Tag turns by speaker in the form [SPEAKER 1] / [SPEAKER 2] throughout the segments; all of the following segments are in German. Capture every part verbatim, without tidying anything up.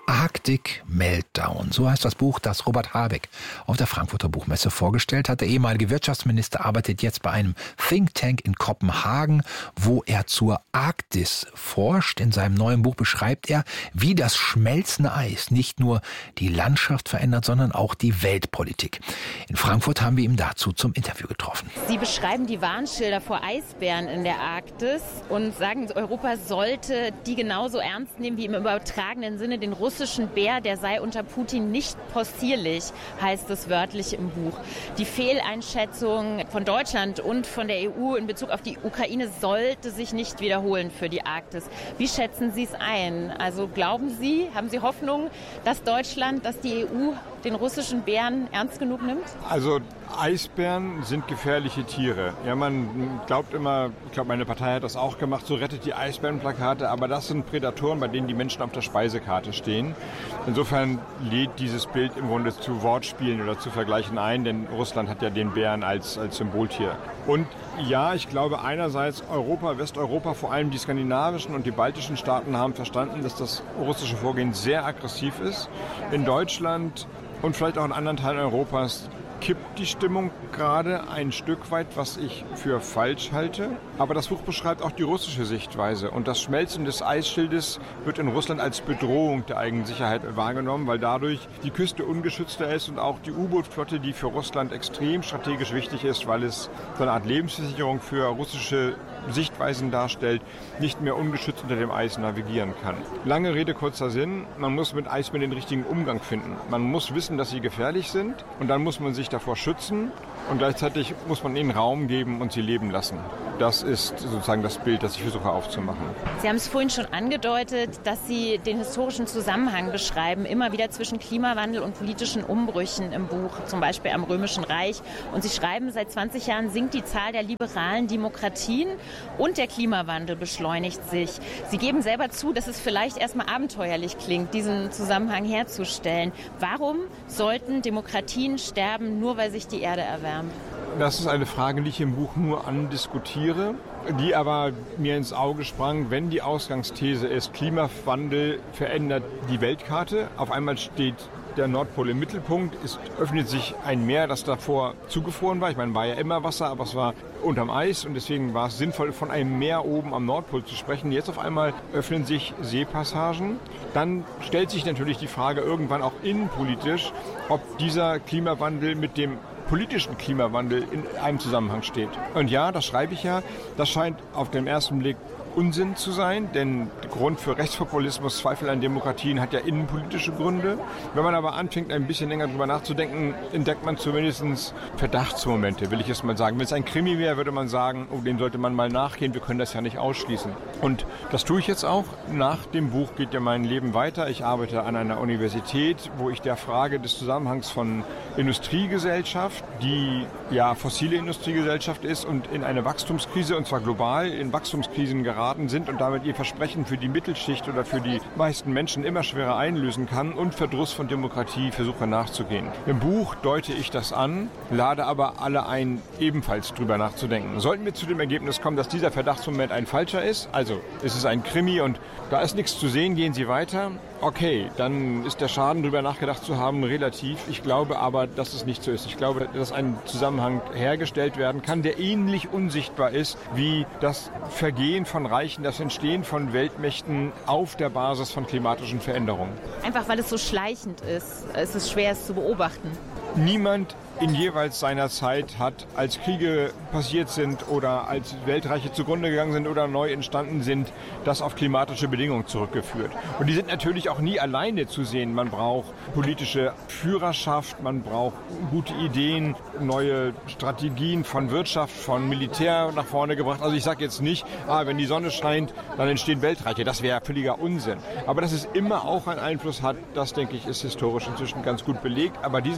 [SPEAKER 1] Arctic Meltdown, so heißt das Buch, das Robert Habeck auf der Frankfurter Buchmesse vorgestellt hat. Der ehemalige Wirtschaftsminister arbeitet jetzt bei einem Think Tank in Kopenhagen, wo er zur Arktis forscht. In seinem neuen Buch beschreibt er, wie das schmelzende Eis nicht nur die Landschaft verändert, sondern auch die Weltpolitik. In Frankfurt haben wir ihn dazu zum Interview getroffen.
[SPEAKER 2] Sie beschreiben die Warnschilder vor Eisbären in der Arktis und sagen, Europa sollte die genauso ernst nehmen wie im übertragenen Sinne den russischen Bär, der sei unter Putin nicht possierlich, heißt es wörtlich im Buch. Die Fehleinschätzung von Deutschland und von der E U in Bezug auf die Ukraine sollte sich nicht wiederholen für die Arktis. Wie schätzen Sie es ein? Also glauben Sie, haben Sie Hoffnung, dass Deutschland, dass die E U den russischen Bären ernst genug nimmt?
[SPEAKER 3] Also Eisbären sind gefährliche Tiere. Ja, man glaubt immer, ich glaube, meine Partei hat das auch gemacht, so rettet die Eisbärenplakate, aber das sind Prädatoren, bei denen die Menschen auf der Speisekarte stehen. Insofern lädt dieses Bild im Grunde zu Wortspielen oder zu Vergleichen ein, denn Russland hat ja den Bären als, als Symboltier. Und ja, ich glaube einerseits Europa, Westeuropa, vor allem die skandinavischen und die baltischen Staaten haben verstanden, dass das russische Vorgehen sehr aggressiv ist. In Deutschland und vielleicht auch in anderen Teilen Europas kippt die Stimmung gerade ein Stück weit, was ich für falsch halte. Aber das Buch beschreibt auch die russische Sichtweise. Und das Schmelzen des Eisschildes wird in Russland als Bedrohung der eigenen Sicherheit wahrgenommen, weil dadurch die Küste ungeschützter ist und auch die U-Boot-Flotte, die für Russland extrem strategisch wichtig ist, weil es so eine Art Lebensversicherung für russische Sichtweisen darstellt, nicht mehr ungeschützt unter dem Eis navigieren kann. Lange Rede, kurzer Sinn. Man muss mit Eisbären den richtigen Umgang finden. Man muss wissen, dass sie gefährlich sind und dann muss man sich davor schützen und gleichzeitig muss man ihnen Raum geben und sie leben lassen. Das ist sozusagen das Bild, das ich versuche aufzumachen.
[SPEAKER 2] Sie haben es vorhin schon angedeutet, dass Sie den historischen Zusammenhang beschreiben, immer wieder zwischen Klimawandel und politischen Umbrüchen im Buch, zum Beispiel am Römischen Reich. Und Sie schreiben, seit zwanzig Jahren sinkt die Zahl der liberalen Demokratien und der Klimawandel beschleunigt sich. Sie geben selber zu, dass es vielleicht erstmal abenteuerlich klingt, diesen Zusammenhang herzustellen. Warum sollten Demokratien sterben, nur weil sich die Erde erwärmt?
[SPEAKER 3] Das ist eine Frage, die ich im Buch nur andiskutiere, die aber mir ins Auge sprang, wenn die Ausgangsthese ist, Klimawandel verändert die Weltkarte. Auf einmal steht der Nordpol im Mittelpunkt, es öffnet sich ein Meer, das davor zugefroren war. Ich meine, war ja immer Wasser, aber es war unterm Eis und deswegen war es sinnvoll, von einem Meer oben am Nordpol zu sprechen. Jetzt auf einmal öffnen sich Seepassagen. Dann stellt sich natürlich die Frage irgendwann auch innenpolitisch, ob dieser Klimawandel mit dem politischen Klimawandel in einem Zusammenhang steht. Und ja, das schreibe ich ja, das scheint auf den ersten Blick Unsinn zu sein, denn der Grund für Rechtspopulismus, Zweifel an Demokratien hat ja innenpolitische Gründe. Wenn man aber anfängt, ein bisschen länger drüber nachzudenken, entdeckt man zumindest Verdachtsmomente, will ich jetzt mal sagen. Wenn es ein Krimi wäre, würde man sagen, oh, dem sollte man mal nachgehen, wir können das ja nicht ausschließen. Und das tue ich jetzt auch. Nach dem Buch geht ja mein Leben weiter. Ich arbeite an einer Universität, wo ich der Frage des Zusammenhangs von Industriegesellschaft, die ja fossile Industriegesellschaft ist und in eine Wachstumskrise, und zwar global in Wachstumskrisen geraten sind und damit ihr Versprechen für die Mittelschicht oder für die meisten Menschen immer schwerer einlösen kann und Verdruss von Demokratie versuche nachzugehen. Im Buch deute ich das an, lade aber alle ein, ebenfalls drüber nachzudenken. Sollten wir zu dem Ergebnis kommen, dass dieser Verdachtsmoment ein falscher ist, also ist es ein Krimi und da ist nichts zu sehen, gehen Sie weiter, okay, dann ist der Schaden, drüber nachgedacht zu haben, relativ. Ich glaube aber, dass es nicht so ist. Ich glaube, dass ein Zusammenhang hergestellt werden kann, der ähnlich unsichtbar ist wie das Vergehen von Reichen, das Entstehen von Weltmächten auf der Basis von klimatischen Veränderungen.
[SPEAKER 2] Einfach weil es so schleichend ist, ist es schwer, es zu beobachten.
[SPEAKER 3] Niemand in jeweils seiner Zeit hat, als Kriege passiert sind oder als Weltreiche zugrunde gegangen sind oder neu entstanden sind, das auf klimatische Bedingungen zurückgeführt. Und die sind natürlich auch nie alleine zu sehen. Man braucht politische Führerschaft, man braucht gute Ideen, neue Strategien von Wirtschaft, von Militär nach vorne gebracht. Also ich sage jetzt nicht, ah, wenn die Sonne scheint, dann entstehen Weltreiche. Das wäre völliger Unsinn. Aber dass es immer auch einen Einfluss hat, das denke ich, ist historisch inzwischen ganz gut belegt. Aber diesen Einfluss hat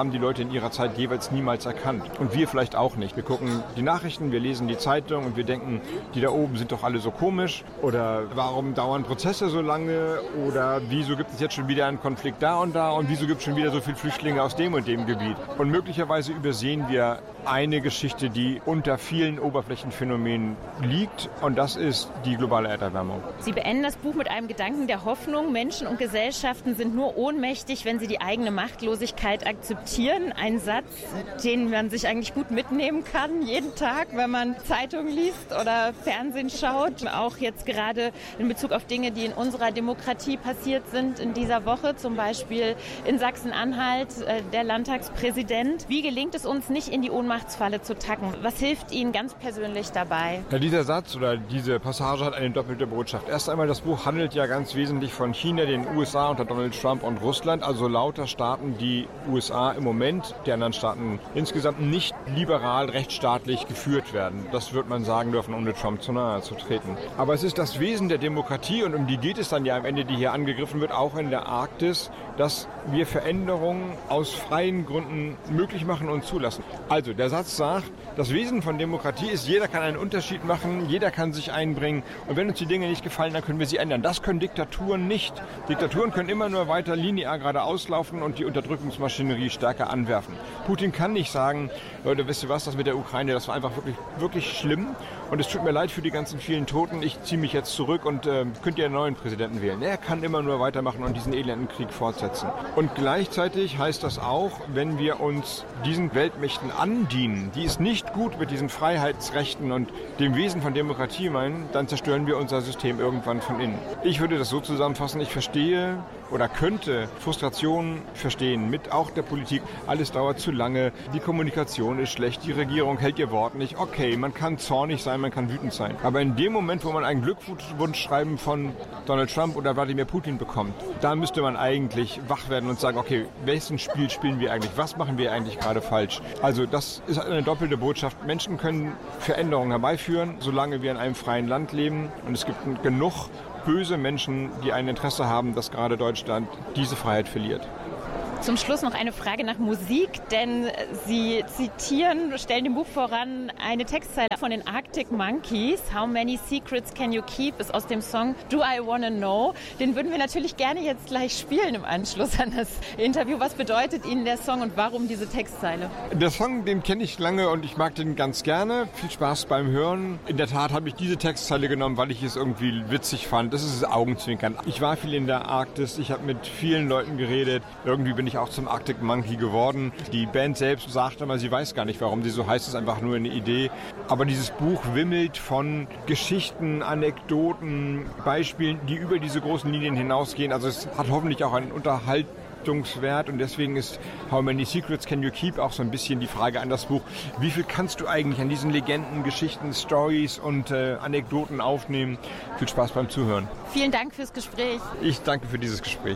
[SPEAKER 3] haben die Leute in ihrer Zeit jeweils niemals erkannt. Und wir vielleicht auch nicht. Wir gucken die Nachrichten, wir lesen die Zeitung und wir denken, die da oben sind doch alle so komisch. Oder warum dauern Prozesse so lange? Oder wieso gibt es jetzt schon wieder einen Konflikt da und da? Und wieso gibt es schon wieder so viele Flüchtlinge aus dem und dem Gebiet? Und möglicherweise übersehen wir eine Geschichte, die unter vielen Oberflächenphänomenen liegt. Und das ist die globale Erderwärmung.
[SPEAKER 2] Sie beenden das Buch mit einem Gedanken der Hoffnung. Menschen und Gesellschaften sind nur ohnmächtig, wenn sie die eigene Machtlosigkeit akzeptieren. Ein Satz, den man sich eigentlich gut mitnehmen kann, jeden Tag, wenn man Zeitung liest oder Fernsehen schaut. Auch jetzt gerade in Bezug auf Dinge, die in unserer Demokratie passiert sind in dieser Woche. Zum Beispiel in Sachsen-Anhalt, der Landtagspräsident. Wie gelingt es uns nicht, in die Ohnmachtsfalle zu tacken? Was hilft Ihnen ganz persönlich dabei?
[SPEAKER 3] Ja, dieser Satz oder diese Passage hat eine doppelte Botschaft. Erst einmal, das Buch handelt ja ganz wesentlich von China, den U S A unter Donald Trump und Russland, also lauter Staaten, die U S A im Moment, die anderen Staaten insgesamt nicht liberal, rechtsstaatlich geführt werden. Das wird man sagen dürfen, ohne Trump zu nahe zu treten. Aber es ist das Wesen der Demokratie und um die geht es dann ja am Ende, die hier angegriffen wird, auch in der Arktis, dass wir Veränderungen aus freien Gründen möglich machen und zulassen. Also der Satz sagt, das Wesen von Demokratie ist, jeder kann einen Unterschied machen, jeder kann sich einbringen und wenn uns die Dinge nicht gefallen, dann können wir sie ändern. Das können Diktaturen nicht. Diktaturen können immer nur weiter linear geradeaus laufen und die Unterdrückungsmaschinerie stärker anwerfen. Putin kann nicht sagen, Leute, wisst ihr was, das mit der Ukraine, das war einfach wirklich, wirklich schlimm und es tut mir leid für die ganzen vielen Toten, ich ziehe mich jetzt zurück und äh, könnt ihr einen neuen Präsidenten wählen. Er kann immer nur weitermachen und diesen elenden Krieg fortsetzen. Und gleichzeitig heißt das auch, wenn wir uns diesen Weltmächten andienen, die es nicht gut mit diesen Freiheitsrechten und dem Wesen von Demokratie meinen, dann zerstören wir unser System irgendwann von innen. Ich würde das so zusammenfassen, ich verstehe oder könnte Frustration verstehen mit auch der Politik. Alles dauert zu lange, die Kommunikation ist schlecht, die Regierung hält ihr Wort nicht. Okay, man kann zornig sein, man kann wütend sein. Aber in dem Moment, wo man ein Glückwunschschreiben von Donald Trump oder Wladimir Putin bekommt, da müsste man eigentlich wach werden und sagen, okay, welches Spiel spielen wir eigentlich? Was machen wir eigentlich gerade falsch? Also das ist eine doppelte Botschaft. Menschen können Veränderungen herbeiführen, solange wir in einem freien Land leben. Und es gibt genug böse Menschen, die ein Interesse haben, dass gerade Deutschland diese Freiheit verliert.
[SPEAKER 2] Zum Schluss noch eine Frage nach Musik, denn Sie zitieren, stellen dem Buch voran eine Textzeile von den Arctic Monkeys. How many secrets can you keep ist aus dem Song Do I Wanna Know. Den würden wir natürlich gerne jetzt gleich spielen im Anschluss an das Interview. Was bedeutet Ihnen der Song und warum diese Textzeile?
[SPEAKER 3] Der Song, den kenne ich lange und ich mag den ganz gerne. Viel Spaß beim Hören. In der Tat habe ich diese Textzeile genommen, weil ich es irgendwie witzig fand. Das ist Augenzwinkern. Ich war viel in der Arktis, ich habe mit vielen Leuten geredet. Irgendwie bin ich auch zum Arctic Monkey geworden. Die Band selbst sagt immer, sie weiß gar nicht, warum sie so heißt, es ist einfach nur eine Idee. Aber dieses Buch wimmelt von Geschichten, Anekdoten, Beispielen, die über diese großen Linien hinausgehen. Also es hat hoffentlich auch einen Unterhaltungswert und deswegen ist How Many Secrets Can You Keep auch so ein bisschen die Frage an das Buch. Wie viel kannst du eigentlich an diesen Legenden, Geschichten, Stories und äh, Anekdoten aufnehmen? Viel Spaß beim Zuhören.
[SPEAKER 2] Vielen Dank fürs Gespräch.
[SPEAKER 3] Ich danke für dieses Gespräch.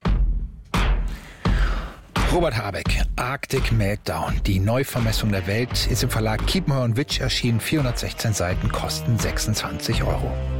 [SPEAKER 1] Robert Habeck, Arctic Meltdown. Die Neuvermessung der Welt ist im Verlag Kiepenheuer und Witsch erschienen. vierhundertsechzehn Seiten, kosten sechsundzwanzig Euro.